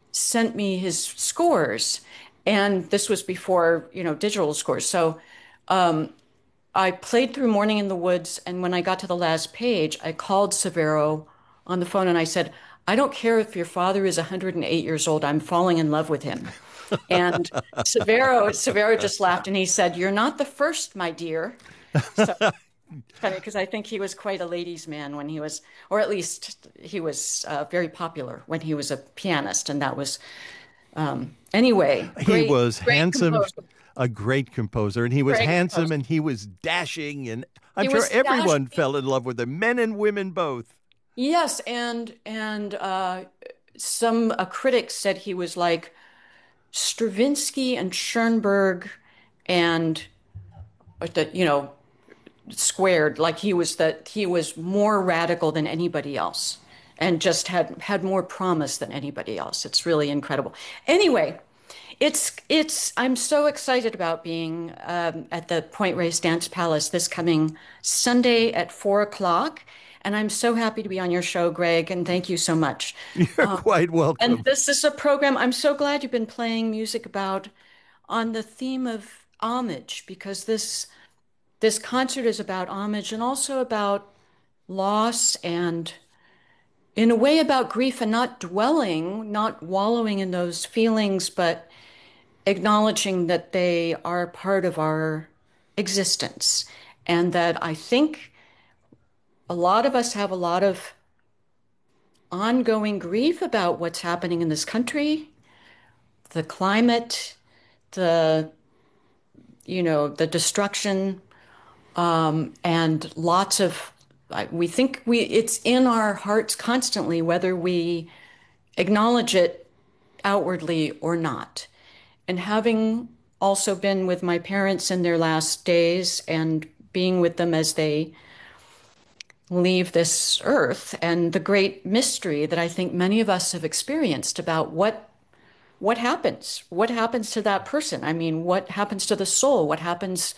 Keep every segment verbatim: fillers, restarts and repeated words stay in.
sent me his scores, and this was before, you know, digital scores. So um, I played through Morning in the Woods, and when I got to the last page, I called Severo on the phone and I said, I don't care if your father is one hundred eight years old, I'm falling in love with him. And Severo, Severo just laughed and he said, You're not the first, my dear. So funny because I think he was quite a ladies' man when he was, or at least he was uh, very popular when he was a pianist, and that was um, anyway, He great, was great handsome, composer, a great composer, and he was great handsome composer. and he was dashing. And I'm He sure was everyone dashing, fell in love with him, men and women both. yes, and and uh, some a critic said he was like Stravinsky and Schoenberg, and that you know squared. Like he was that he was more radical than anybody else, and just had had more promise than anybody else. It's really incredible. Anyway, It's it's I'm so excited about being um, at the Point Reyes Dance Palace this coming Sunday at four o'clock, and I'm so happy to be on your show, Greg, and thank you so much. You're Um, quite and welcome. this is a program I'm so glad you've been playing music about on the theme of homage because this this concert is about homage and also about loss and in a way about grief and not dwelling, not wallowing in those feelings, but acknowledging that they are part of our existence and that I think a lot of us have a lot of ongoing grief about what's happening in this country, the climate, the, you know, the destruction, um, and lots of, we think we, it's in our hearts constantly, whether we acknowledge it outwardly or not. And having also been with my parents in their last days and being with them as they leave this earth and the great mystery that I think many of us have experienced about what what happens what happens to that person. I mean, what happens to the soul? What happens?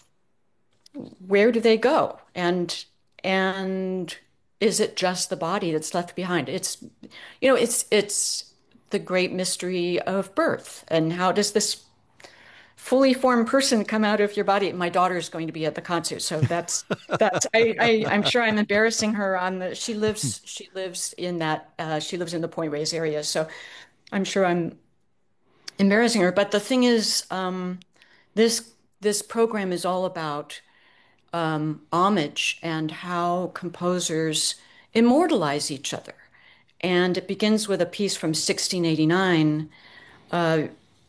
Where do they go? And and is it just the body that's left behind? It's you know it's it's the great mystery of birth, and how does this fully formed person come out of your body? My daughter's going to be at the concert, so that's that's I, I I'm sure I'm embarrassing her on the she lives she lives in that uh, she lives in the Point Reyes area, so I'm sure I'm embarrassing her. But the thing is, um, this this program is all about um, homage and how composers immortalize each other. And it begins with a piece from sixteen eighty-nine uh,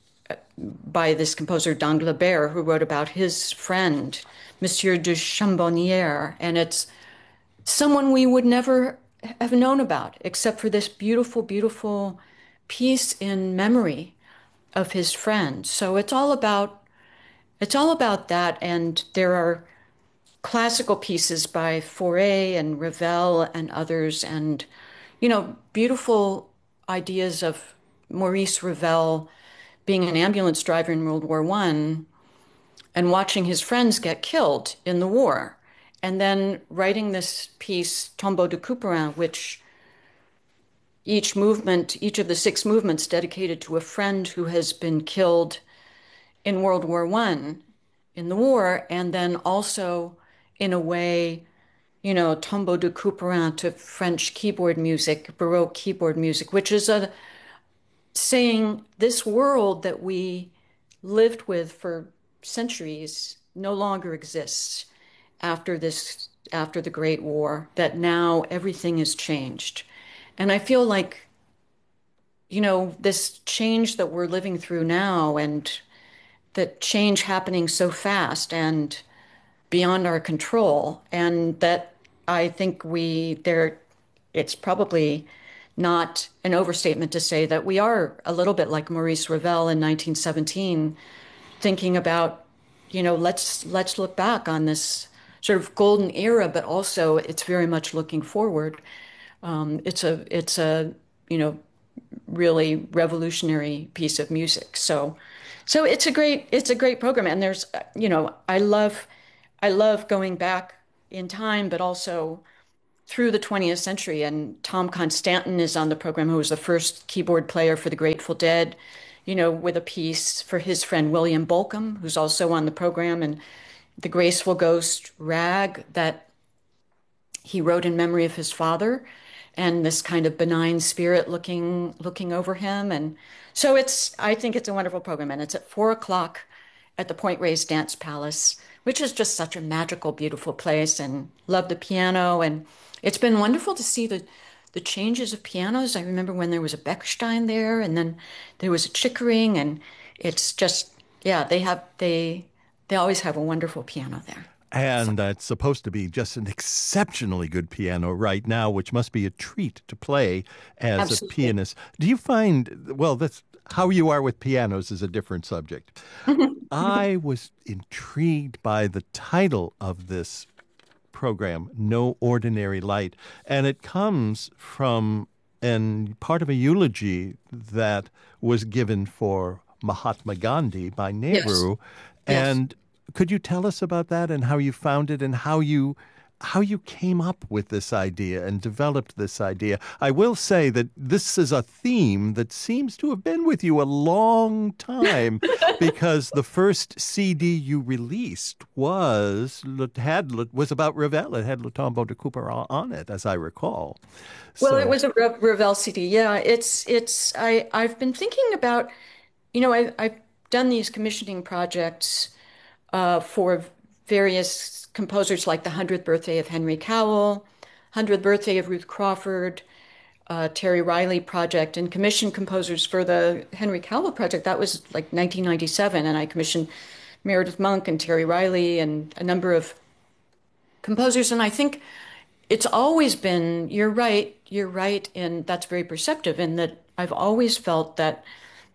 by this composer Danglebert, who wrote about his friend, Monsieur de Chambonnière. And it's someone we would never have known about, except for this beautiful, beautiful piece in memory of his friend. So it's all about it's all about that. And there are classical pieces by Fauré and Ravel and others, and you know, beautiful ideas of Maurice Ravel being an ambulance driver in World War One and watching his friends get killed in the war, and then writing this piece, Tombeau de Couperin, which each movement, each of the six movements dedicated to a friend who has been killed in World War One in the war, and then also in a way, you know, Tombeau de Couperin to French keyboard music, Baroque keyboard music, which is a saying this world that we lived with for centuries no longer exists after this after the Great War, that now everything has changed. And I feel like, you know, this change that we're living through now and that change happening so fast and beyond our control, and that I think we there it's probably not an overstatement to say that we are a little bit like Maurice Ravel in nineteen seventeen, thinking about, you know, let's let's look back on this sort of golden era, but also it's very much looking forward. Um, it's a it's a you know really revolutionary piece of music. So so it's a great it's a great program, and there's you know I love I love going back in time, but also through the twentieth century. And Tom Constantin is on the program, who was the first keyboard player for the Grateful Dead, you know, with a piece for his friend William Bolcom, who's also on the program, and the Graceful Ghost rag that he wrote in memory of his father, and this kind of benign spirit looking looking over him. And so it's I think it's a wonderful program, and it's at four o'clock at the Point Reyes Dance Palace, which is just such a magical, beautiful place, and love the piano. And it's been wonderful to see the the changes of pianos. I remember when there was a Bechstein there, and then there was a Chickering, and it's just yeah, they have they they always have a wonderful piano there. So And uh, it's supposed to be just an exceptionally good piano right now, which must be a treat to play as a absolutely. pianist. Do you find, well, that's how you are with pianos is a different subject. I was intrigued by the title of this program, No Ordinary Light, and it comes from and part of a eulogy that was given for Mahatma Gandhi by Yes, Nehru. yes. And could you tell us about that and how you found it and how you how you came up with this idea and developed this idea? I will say that this is a theme that seems to have been with you a long time because the first C D you released was had was about Ravel. It had Le Tombeau de Cooper on it, as I recall. Well, it So, was a Ra- Ravel C D. Yeah, it's it's I I've been thinking about, you know, I I've done these commissioning projects uh, for various composers, like the hundredth birthday of Henry Cowell, hundredth birthday of Ruth Crawford, uh, Terry Riley project, and commissioned composers for the Henry Cowell project. That was like nineteen ninety-seven, and I commissioned Meredith Monk and Terry Riley and a number of composers. And I think it's always been, you're right, you're right, and that's very perceptive in that I've always felt that,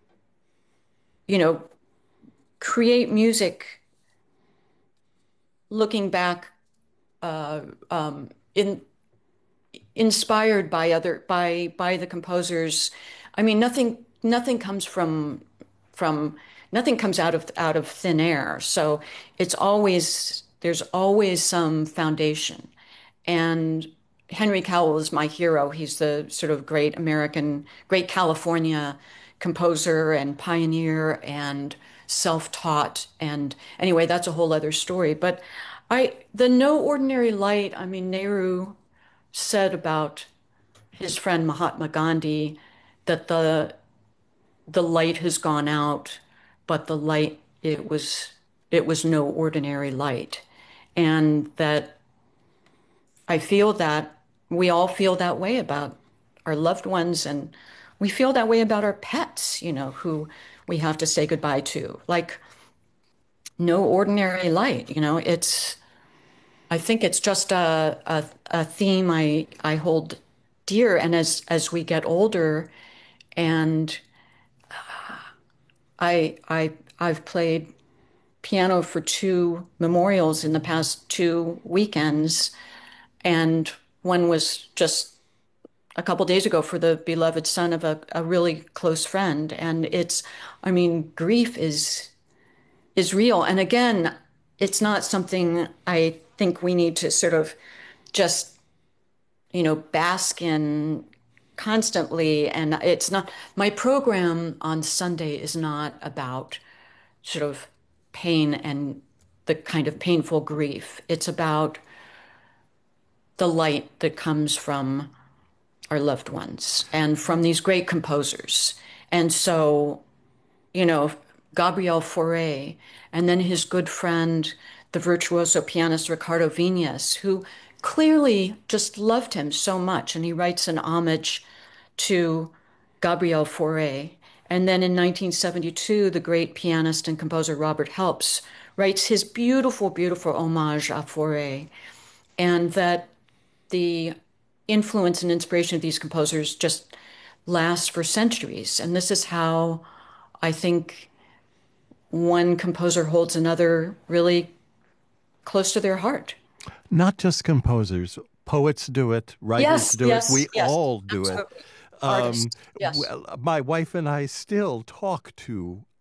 you know, create music looking back uh, um, in inspired by other by by the composers. I mean, nothing nothing comes from from nothing comes out of out of thin air. So it's always there's always some foundation. And Henry Cowell is my hero. He's the sort of great American, great California composer and pioneer and self-taught. And anyway, that's a whole other story. But I, the No Ordinary Light, I mean, Nehru said about his friend Mahatma Gandhi that the the light has gone out, but the light it was it was no ordinary light, and that I feel that we all feel that way about our loved ones, and we feel that way about our pets, you know, who we have to say goodbye to. Like no ordinary light, you know, it's I think it's just a a, a theme I I hold dear. And as as we get older, and I I I've played piano for two memorials in the past two weekends, and one was just a couple days ago for the beloved son of a, a really close friend. And it's, I mean, grief is is real. And again, it's not something I think we need to sort of just, you know, bask in constantly. And it's not, my program on Sunday is not about sort of pain and the kind of painful grief. It's about the light that comes from our loved ones and from these great composers. And so, you know, Gabriel Fauré, and then his good friend, the virtuoso pianist Ricardo Viñas, who clearly just loved him so much. And he writes an homage to Gabriel Fauré. And then in nineteen seventy-two, the great pianist and composer Robert Helps writes his beautiful, beautiful homage à Fauré. And that the influence and inspiration of these composers just last for centuries. And this is how I think one composer holds another really close to their heart. not just composers, poets do it, writers Yes, do it, we yes, yes, all do it. absolutely. Um, Artists, yes. well, my wife and I still talk to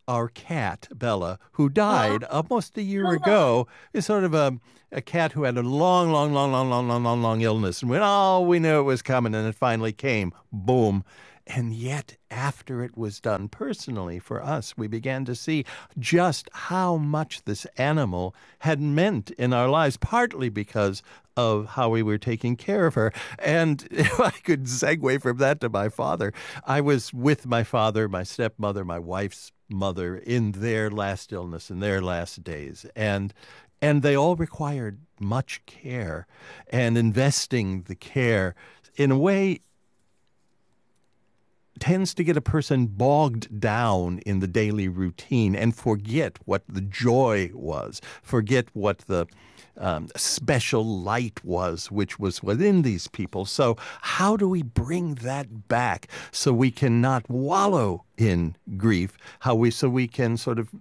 our cat, Bella, who Oh, died almost a year Bella. ago, is sort of a, a cat who had a long, long, long, long, long, long, long, long illness. And when all we knew it was coming, and it finally came, boom. And yet, after it was done personally for us, we began to see just how much this animal had meant in our lives, partly because of how we were taking care of her. And if I could segue from that to my father, I was with my father, my stepmother, my wife's mother in their last illness, in their last days. And and they all required much care and investing the care in a way tends to get a person bogged down in the daily routine and forget what the joy was, forget what the um, special light was, which was within these people. So, how do we bring that back so we can not wallow in grief? How we so we can sort of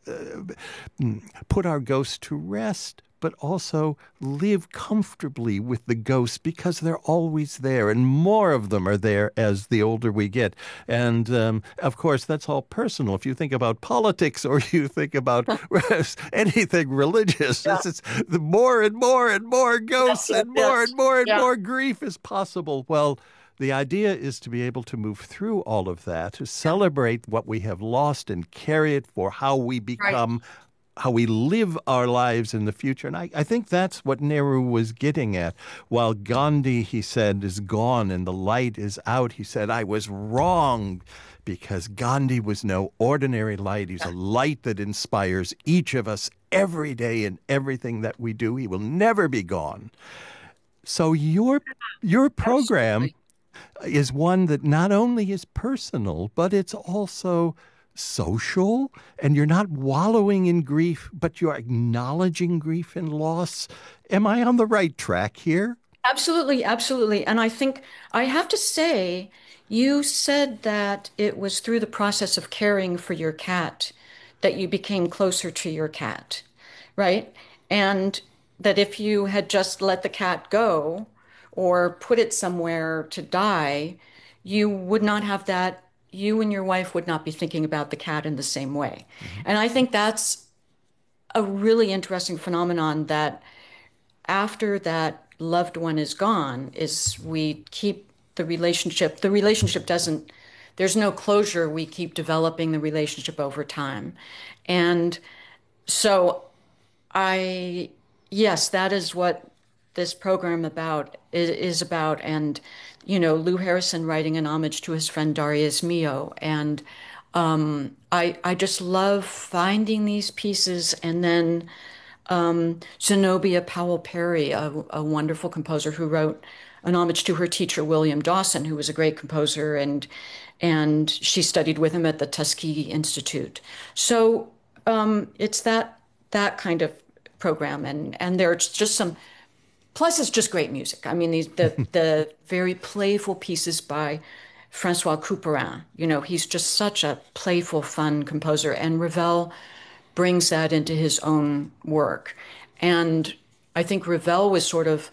put our ghosts to rest, but also live comfortably with the ghosts because they're always there, and more of them are there as the older we get. And um, of course, that's all personal. If you think about politics or you think about anything religious, Yeah. it's, it's the more and more and more Yes, ghosts yes, and more and yes. more and Yeah. more grief is possible. Well, the idea is to be able to move through all of that, to Yeah. celebrate what we have lost and carry it for how we Right. become, how we live our lives in the future. And I, I think that's what Nehru was getting at. While Gandhi, he said, is gone and the light is out, he said, I was wrong because Gandhi was no ordinary light. He's a light that inspires each of us every day in everything that we do. He will never be gone. So your your program Absolutely. is one that not only is personal, but it's also social, and you're not wallowing in grief, but you're acknowledging grief and loss. Am I on the right track here? Absolutely, absolutely. And I think I have to say, you said that it was through the process of caring for your cat that you became closer to your cat, right? And that if you had just let the cat go or put it somewhere to die, you would not have that, you and your wife would not be thinking about the cat in the same way. Mhm. And I think that's a really interesting phenomenon that after that loved one is gone is we keep the relationship the relationship doesn't there's no closure. We keep developing the relationship over time. And so I yes, that is what this program about is, is about. And you know, Lou Harrison writing an homage to his friend Darius Milhaud. And um, I I just love finding these pieces. And then um, Zenobia Powell Perry, a, a wonderful composer who wrote an homage to her teacher William Dawson, who was a great composer, and and she studied with him at the Tuskegee Institute. So um, it's that that kind of program, and and there's just some. Plus, it's just great music. I mean, these the the very playful pieces by Francois Couperin. You know, he's just such a playful, fun composer, and Ravel brings that into his own work. And I think Ravel was sort of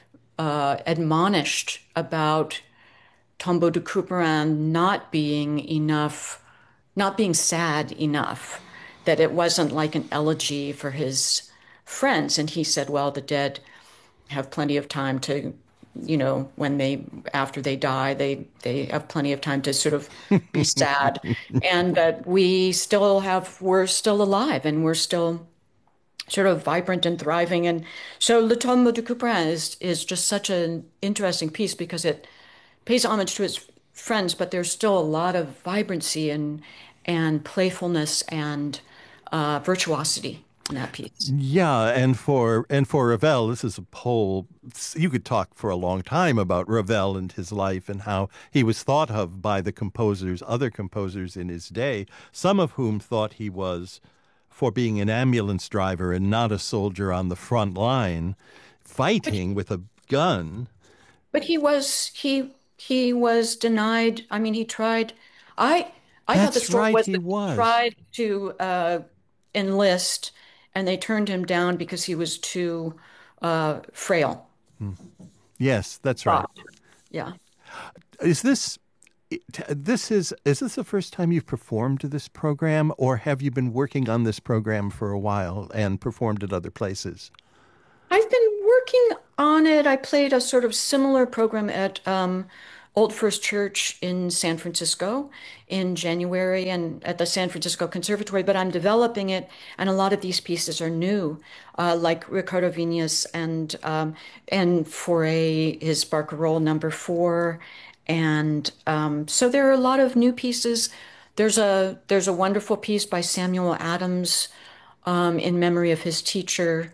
uh, admonished about Tombeau de Couperin not being enough, not being sad enough, that it wasn't like an elegy for his friends. And he said, well, the dead have plenty of time to, you know, when they, after they die, they, they have plenty of time to sort of be sad. And that we still have, we're still alive and we're still sort of vibrant and thriving. And so Le Tombeau de Couperin is, is just such an interesting piece because it pays homage to his friends, but there's still a lot of vibrancy and and playfulness and uh, virtuosity in that piece. Yeah, and for and for Ravel, this is a whole. You could talk for a long time about Ravel and his life and how he was thought of by the composers, other composers in his day, some of whom thought he was for being an ambulance driver and not a soldier on the front line, But fighting with a gun. but he was he he was denied. I mean, he tried. I I thought the That's story right, was he that he was. tried to uh, enlist, and they turned him down because he was too uh, frail. Hmm. Yes, that's right. Thought. Yeah. Is this This is is this the first time you've performed this program, or have you been working on this program for a while and performed at other places? I've been working on it. I played a sort of similar program at um, Old First Church in San Francisco in January and at the San Francisco Conservatory, but I'm developing it, and a lot of these pieces are new, uh, like Ricardo Viñas and um, and Fauré, his Barcarolle number four, and um, so there are a lot of new pieces. There's a there's a wonderful piece by Samuel Adams um, in memory of his teacher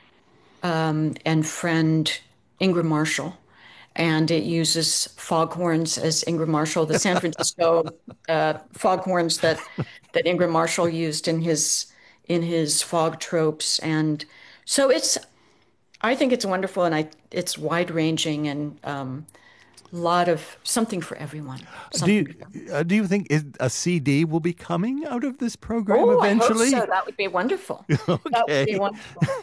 um, and friend Ingram Marshall. And it uses foghorns as Ingram Marshall, the San Francisco uh, foghorns that that Ingram Marshall used in his in his fog tropes. And so it's I think it's wonderful, and I it's wide ranging and um, a lot of something for everyone. Do Something. you, uh, do you think is, a C D will be coming out of this program Oh, I hope so. eventually? That would be wonderful. That would be Okay. wonderful.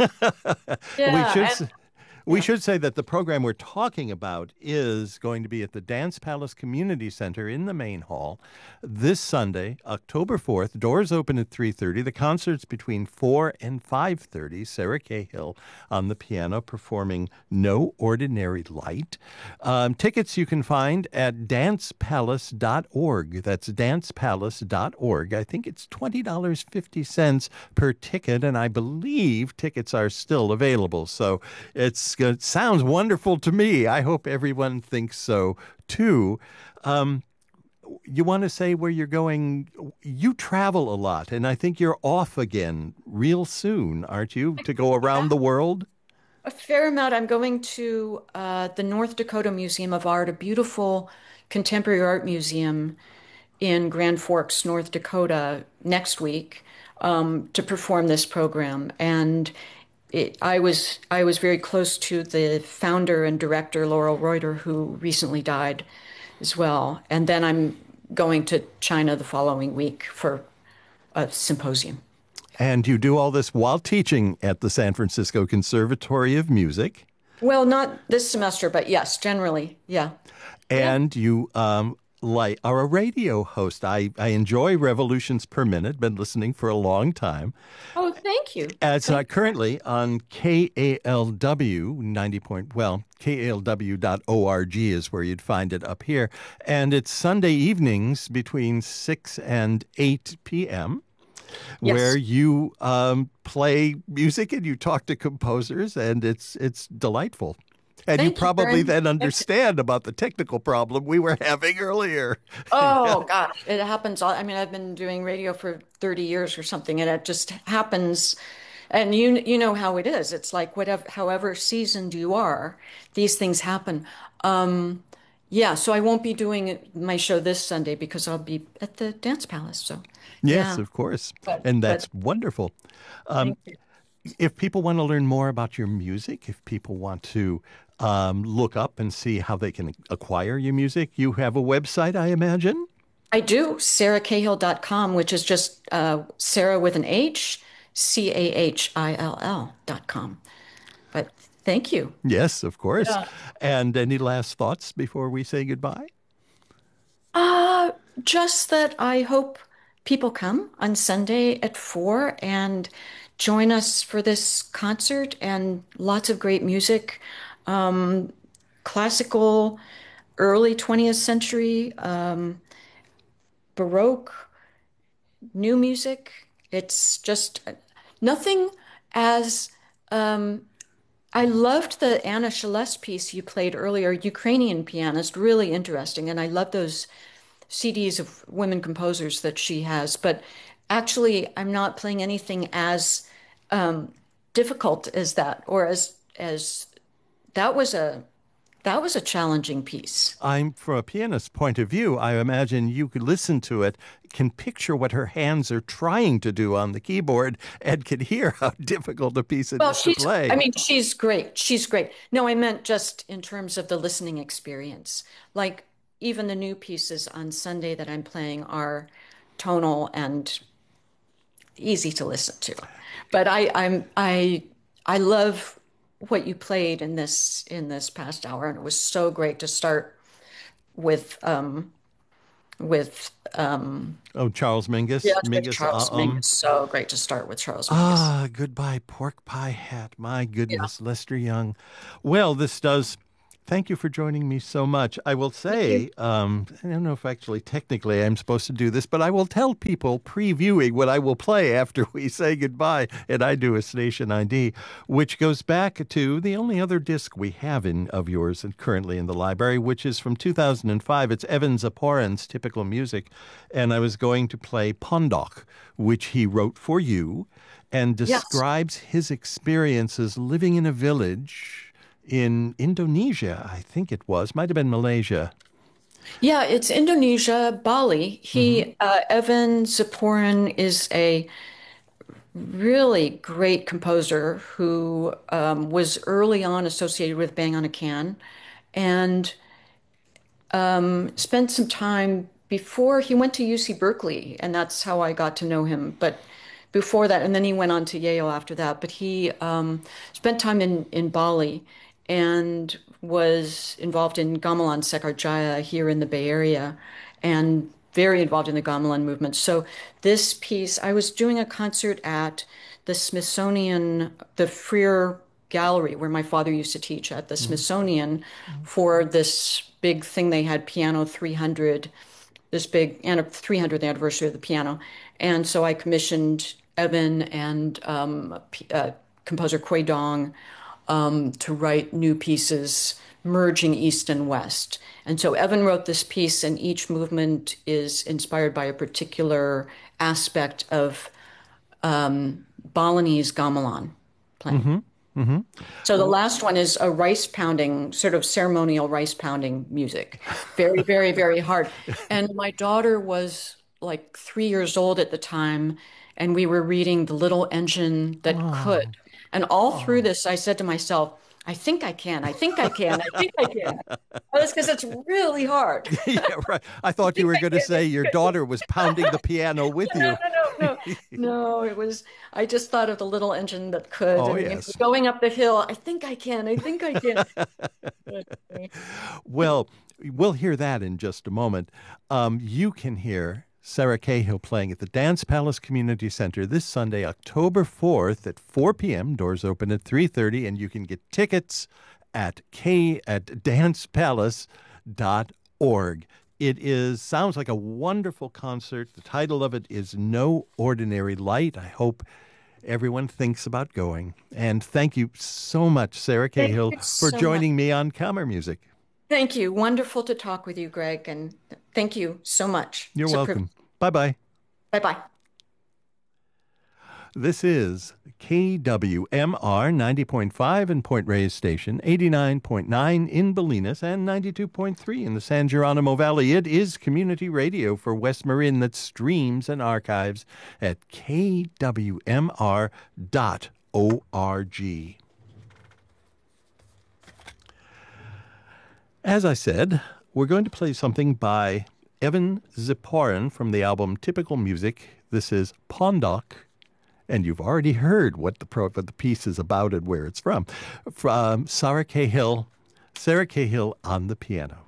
We Yeah, should and s- we yeah. should say that the program we're talking about is going to be at the Dance Palace Community Center in the main hall this Sunday, October fourth. Doors open at three thirty. The concert's between four and five thirty. Sarah Cahill on the piano performing No Ordinary Light. Um, tickets you can find at dance palace dot org. That's dance palace dot org. I think it's twenty dollars and fifty cents per ticket, and I believe tickets are still available. So it's it sounds wonderful to me. I hope everyone thinks so too. Um, you want to say where you're going? You travel a lot, and I think you're off again real soon, aren't you, to go around the world? A fair amount. I'm going to uh, the North Dakota Museum of Art, a beautiful contemporary art museum in Grand Forks, North Dakota, next week um, to perform this program. And it, I was I was very close to the founder and director, Laurel Reuter, who recently died as well. And then I'm going to China the following week for a symposium. And you do all this while teaching at the San Francisco Conservatory of Music. Well, not this semester, but yes, generally, yeah. Yeah. And you um, like are a radio host. I, I enjoy Revolutions Per Minute, been listening for a long time. Oh, thank you. It's uh, Thank currently on K A L W ninety point, well, K A L W dot org is where you'd find it up here. And it's Sunday evenings between six and eight p m where Yes. you um, play music and you talk to composers, and it's it's delightful. And you Thank you very probably much. then Thank you. understand about the technical problem we were having earlier. Oh gosh, it happens all, I mean, I've been doing radio for thirty years or something, and it just happens. And you you know how it is. It's like whatever, however seasoned you are, these things happen. Um, yeah, so I won't be doing my show this Sunday because I'll be at the Dance Palace. So Yes, yeah, of course. but And but that's wonderful. Um, thank you. if people want to learn more about your music, if people want to um, look up and see how they can acquire your music, you have a website, I imagine? I do, sarah cahill dot com, which is just uh, Sarah with an H, C A H I L L dot com. But thank you. Yes, of course. Yeah. And any last thoughts before we say goodbye? Uh, just that I hope people come on Sunday at four and join us for this concert and lots of great music, um, classical, early twentieth century, um, Baroque, new music. It's just nothing as um, I loved the Anna Shalest piece you played earlier, Ukrainian pianist, really interesting. And I love those C Ds of women composers that she has. But actually, I'm not playing anything as um, difficult as that, or as as that was a that was a challenging piece. I'm from a pianist's point of view, I imagine you could listen to it, can picture what her hands are trying to do on the keyboard, and can hear how difficult a piece it Well, is to she's, I play. mean, she's great. She's great. No, I meant just in terms of the listening experience. Like even the new pieces on Sunday that I'm playing are tonal and easy to listen to. But I, I'm, I, I love what you played in this in this past hour, and it was so great to start with um, with um, Oh, Charles yeah, Mingus, with Mingus, uh, Charles um. Mingus. So great to start with Charles Mingus. Ah, goodbye, pork pie hat. My Yeah. goodness, Lester Young. Well, this does. Thank you for joining me so much. I will Thank you. say, um, I don't know if actually technically I'm supposed to do this, but I will tell people previewing what I will play after we say goodbye, and I do a station I D, which goes back to the only other disc we have in of yours and currently in the library, which is from two thousand five. It's Evan Zaporan's Typical Music, and I was going to play Pondok, which he wrote for you and Yes. describes his experiences living in a village in Indonesia, I think it was, might have been Malaysia. Yeah, it's Indonesia, Bali. Hmm. He, uh, Evan Ziporyn is a really great composer who um, was early on associated with Bang on a Can and um, spent some time before he went to U C Berkeley, and that's how I got to know him. But before that, and then he went on to Yale after that. But he um, spent time in, in Bali and was involved in Gamelan Sekarjaya here in the Bay Area and very involved in the gamelan movement. So this piece, I was doing a concert at the Smithsonian, the Freer Gallery, where my father used to teach at the Hmm. Smithsonian for this big thing they had, Piano three hundred, this big three hundredth anniversary of the piano. And so I commissioned Evan and um, uh, composer Kwei Dong um, to write new pieces merging East and West. And so Evan wrote this piece, and each movement is inspired by a particular aspect of um, Balinese gamelan playing. Hmm. Hmm. So the last one is a rice pounding, sort of ceremonial rice pounding music. Very, very, very hard. And my daughter was like three years old at the time, and we were reading The Little Engine That Could. Oh, And all through oh. this, I said to myself, I think I can, I think I can, I think I can. Oh, that's because it's really hard. Yeah, right. I I thought you think were I going to can, I say think your I can. daughter was pounding the piano with No, you. no, no, no. No, it was, I just thought of the little engine that could. Oh, And you know, yes. going up the hill, I think I can, I think I can. Well, we'll hear that in just a moment. Um, you can hear Sarah Cahill playing at the Dance Palace Community Center this Sunday, October fourth at four p m. Doors open at three thirty, and you can get tickets at k at dance palace dot org. It is sounds like a wonderful concert. The title of it is No Ordinary Light. I hope everyone thinks about going. And thank you so much, Sarah Thank Cahill, you for so much. joining me on Kammer Music. Thank you. Wonderful to talk with you, Greg, and thank you so much. You're It's a privilege. welcome. Bye bye. Bye bye. This is K W M R ninety point five in Point Reyes Station, eighty-nine point nine in Bolinas, and ninety-two point three in the San Geronimo Valley. It is community radio for West Marin that streams and archives at k w m r dot org. As I said, we're going to play something by Evan Ziporyn from the album Typical Music. This is Pondok. And you've already heard what the pro, what the piece is about and where it's from. From Sarah Cahill, Sarah Cahill on the piano.